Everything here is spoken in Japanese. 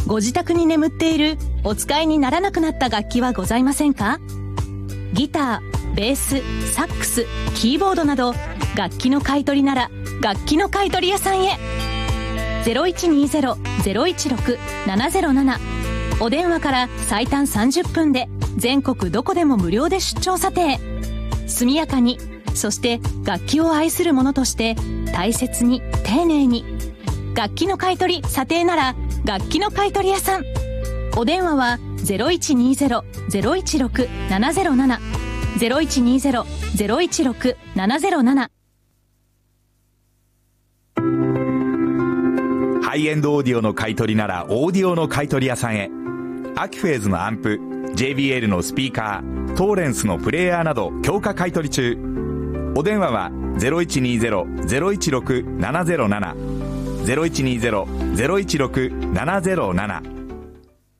ご自宅に眠っているお使いにならなくなった楽器はございませんか？ギター、ベース、サックス、キーボードなど楽器の買い取りなら楽器の買い取り屋さんへ。 0120-016-707 お電話から最短30分で全国どこでも無料で出張査定。速やかに、そして楽器を愛する者として大切に丁寧に。楽器の買い取り査定なら楽器の買い取り屋さん。お電話は 0120-016-707 0120-016-707。 ハイエンドオーディオの買い取りならオーディオの買い取り屋さんへ。アキフェーズのアンプ、 JBL のスピーカー、トーレンスのプレーヤーなど強化買い取り中。お電話は 0120-016-707 0120-016-707